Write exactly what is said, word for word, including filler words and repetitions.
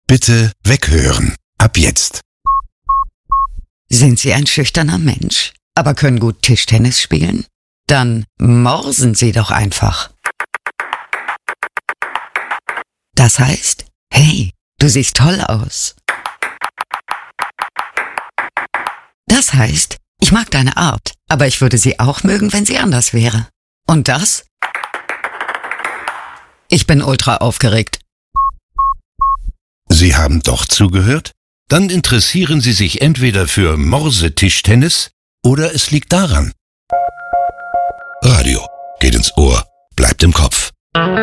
Bitte weghören. Ab jetzt. Sind Sie ein schüchterner Mensch, aber können gut Tischtennis spielen? Dann morsen Sie doch einfach. Das heißt, hey, du siehst toll aus. Das heißt, ich mag deine Art, aber ich würde sie auch mögen, wenn sie anders wäre. Und das? Ich bin ultra aufgeregt. Sie haben doch zugehört? Dann interessieren Sie sich entweder für Morse-Tischtennis oder es liegt daran. Radio geht ins Ohr, bleibt im Kopf.